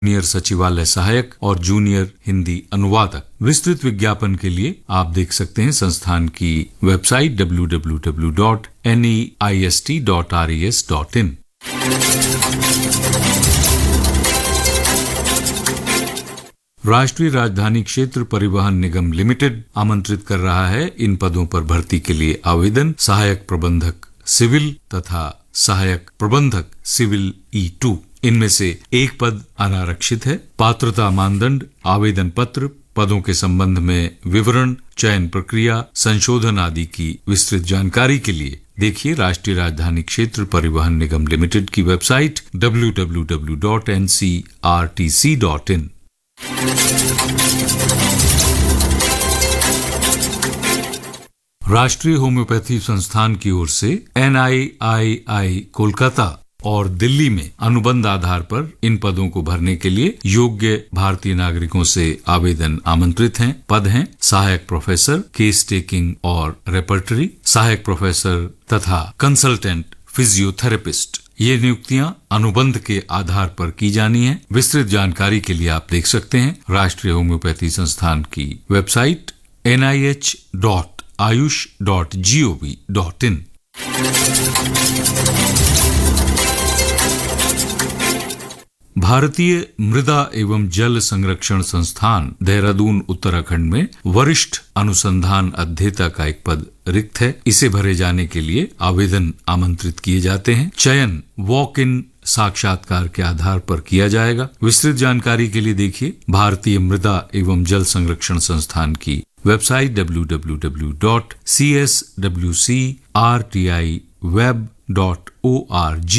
Junior सचिवालय सहायक और जूनियर हिंदी अनुवादक। विस्तृत विज्ञापन के लिए आप देख सकते हैं संस्थान की वेबसाइट www.neist.res.in। राष्ट्रीय राजधानी क्षेत्र परिवहन निगम लिमिटेड आमंत्रित कर रहा है इन पदों पर भर्ती के लिए आवेदन। सहायक प्रबंधक सिविल तथा सहायक प्रबंधक सिविल E2, इनमें से एक पद अनारक्षित है। पात्रता मानदंड, आवेदन पत्र, पदों के संबंध में विवरण, चयन प्रक्रिया, संशोधन आदि की विस्तृत जानकारी के लिए देखिए राष्ट्रीय राजधानी क्षेत्र परिवहन निगम लिमिटेड की वेबसाइट www.ncrtc.in। राष्ट्रीय होम्योपैथी संस्थान की ओर से NIII कोलकाता और दिल्ली में अनुबंध आधार पर इन पदों को भरने के लिए योग्य भारतीय नागरिकों से आवेदन आमंत्रित हैं। पद हैं सहायक प्रोफेसर, केस टेकिंग और रेपर्टरी, सहायक प्रोफेसर तथा कंसल्टेंट फिजियोथेरेपिस्ट। ये नियुक्तियां अनुबंध के आधार पर की जानी है। विस्तृत जानकारी के लिए आप देख सकते हैं राष्ट्रीय होम्योपैथी संस्थान की वेबसाइट nih.ayush.gov.in। भारतीय मृदा एवं जल संरक्षण संस्थान देहरादून उत्तराखंड में वरिष्ठ अनुसंधान अध्येता का एक पद रिक्त है। इसे भरे जाने के लिए आवेदन आमंत्रित किए जाते हैं। चयन वॉक इन साक्षात्कार के आधार पर किया जाएगा। विस्तृत जानकारी के लिए देखिए भारतीय मृदा एवं जल संरक्षण संस्थान की वेबसाइट www.cswcrtiweb.org।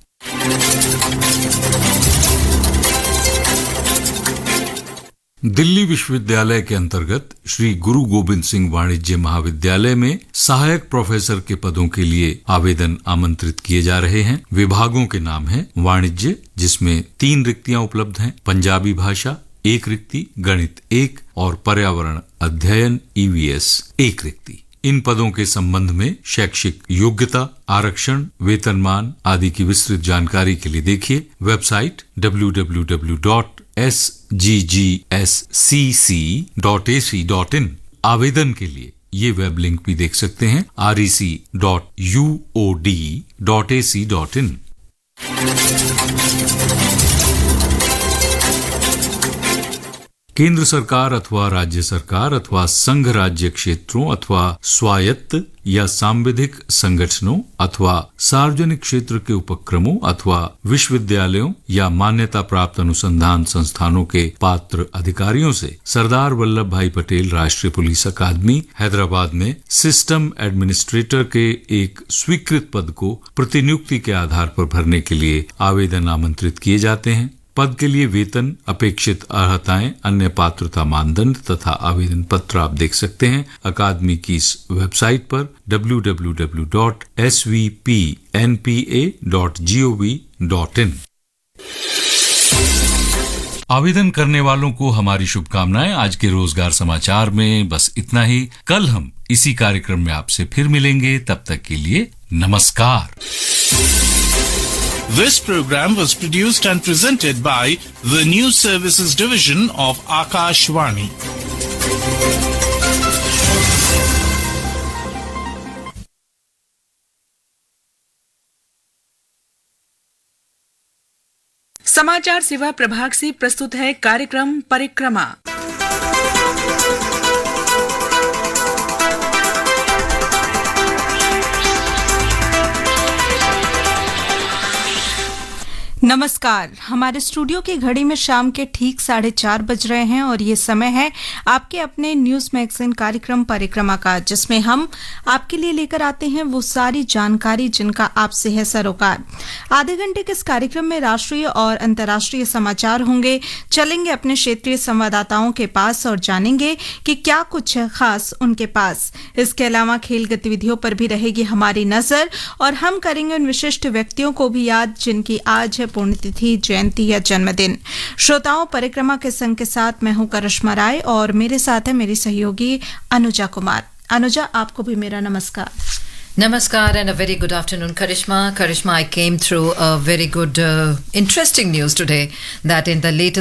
दिल्ली विश्वविद्यालय के अंतर्गत श्री गुरु गोबिंद सिंह वाणिज्य महाविद्यालय में सहायक प्रोफेसर के पदों के लिए आवेदन आमंत्रित किए जा रहे हैं। विभागों के नाम हैं वाणिज्य, जिसमें 3 रिक्तियां उपलब्ध हैं, पंजाबी भाषा 1 रिक्ति, गणित 1 और पर्यावरण अध्ययन EVS 1 रिक्ति। इन पदों के संबंध में शैक्षिक योग्यता, आरक्षण, वेतनमान आदि की विस्तृत जानकारी के लिए देखिए वेबसाइट www.sggsscc.ac.in। आवेदन के लिए ये वेब लिंक भी देख सकते हैं rec.uod.ac.in। केंद्र सरकार अथवा राज्य सरकार अथवा संघ राज्य क्षेत्रों अथवा स्वायत्त या सांविधिक संगठनों अथवा सार्वजनिक क्षेत्र के उपक्रमों अथवा विश्वविद्यालयों या मान्यता प्राप्त अनुसंधान संस्थानों के पात्र अधिकारियों से सरदार वल्लभ भाई पटेल राष्ट्रीय पुलिस अकादमी हैदराबाद में सिस्टम एडमिनिस्ट्रेटर के एक स्वीकृत पद को प्रतिनियुक्ति के आधार पर भरने के लिए आवेदन आमंत्रित किए जाते हैं। पद के लिए वेतन, अपेक्षित अर्हताएं, अन्य पात्रता मानदंड तथा आवेदन पत्र आप देख सकते हैं अकादमी की इस वेबसाइट पर www.svpnpa.gov.in। आवेदन करने वालों को हमारी शुभकामनाएं। आज के रोजगार समाचार में बस इतना ही। कल हम इसी कार्यक्रम में आपसे फिर मिलेंगे। तब तक के लिए नमस्कार। This program was produced and presented by the News Services Division of Akashvani. समाचार सेवा प्रभाग से प्रस्तुत है कार्यक्रम परिक्रमा। नमस्कार। हमारे स्टूडियो की घड़ी में शाम के ठीक 4:30 बज रहे हैं और ये समय है आपके अपने न्यूज मैगजीन कार्यक्रम परिक्रमा का, जिसमें हम आपके लिए लेकर आते हैं वो सारी जानकारी जिनका आपसे है सरोकार। आधे घंटे के इस कार्यक्रम में राष्ट्रीय और अंतर्राष्ट्रीय समाचार होंगे। चलेंगे अपने क्षेत्रीय संवाददाताओं के पास और जानेंगे कि क्या कुछ है खास उनके पास। इसके अलावा खेल गतिविधियों पर भी रहेगी हमारी नजर और हम करेंगे उन विशिष्ट व्यक्तियों को भी याद जिनकी आज है पुण्यतिथि, जयंती या जन्मदिन। श्रोताओं, परिक्रमा के संग के साथ मैं हूं करिश्मा राय और मेरे साथ है मेरी सहयोगी अनुजा कुमार। अनुजा, आपको भी मेरा नमस्कार। Namaskar and a very good afternoon, Karishma. Karishma, I came through a very good, interesting news today that in the latest